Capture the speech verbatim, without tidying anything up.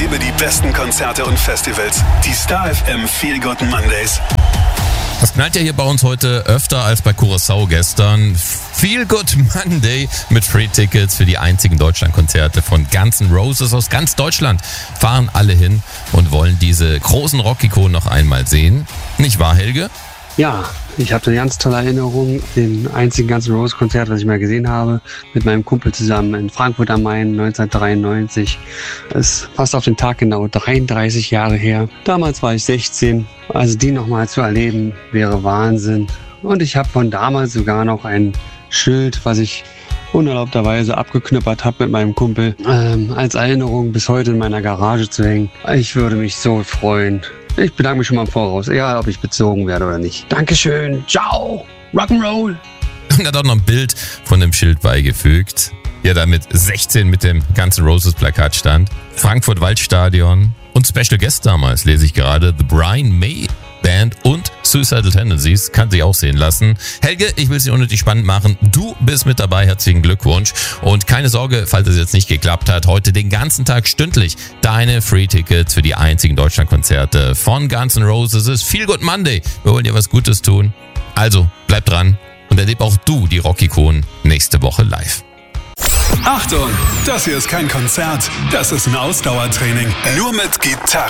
Erlebe die besten Konzerte und Festivals. Die Star F M Feel Good Mondays. Das knallt ja hier bei uns heute öfter als bei Curaçao gestern. Feel Good Monday mit Free-Tickets für die einzigen Deutschlandkonzerte von Guns N' Roses aus ganz Deutschland. Fahren alle hin und wollen diese großen Rock-Ikonen noch einmal sehen. Nicht wahr, Helge? Ja, ich habe eine ganz tolle Erinnerung, den einzigen Guns N' Roses Konzert, was ich mal gesehen habe, mit meinem Kumpel zusammen in Frankfurt am Main neunzehnhundertdreiundneunzig. Das ist fast auf den Tag genau dreiunddreißig Jahre her. Damals war ich sechzehn, also die nochmal zu erleben, wäre Wahnsinn. Und ich habe von damals sogar noch ein Schild, was ich unerlaubterweise abgeknüppert habe mit meinem Kumpel, ähm, als Erinnerung bis heute in meiner Garage zu hängen. Ich würde mich so freuen. Ich bedanke mich schon mal im Voraus, egal ob ich bezogen werde oder nicht. Dankeschön, ciao, Rock'n'Roll. Und er hat auch noch ein Bild von dem Schild beigefügt, der da mit sechzehn mit dem Guns N' Roses Plakat stand. Frankfurt Waldstadion und Special Guest damals, lese ich gerade, The Brian May Band und Suicidal Tendencies, kann sich auch sehen lassen. Helge, ich will es nicht unnötig spannend machen. Du bist mit dabei, herzlichen Glückwunsch. Und keine Sorge, falls es jetzt nicht geklappt hat, heute den ganzen Tag stündlich deine Free-Tickets für die einzigen Deutschlandkonzerte von Guns N' Roses. Es ist Feel Good Monday. Wir wollen dir was Gutes tun. Also, bleib dran und erleb auch du die Rock-Ikonen nächste Woche live. Achtung, das hier ist kein Konzert, das ist ein Ausdauertraining. Nur mit Gitarre.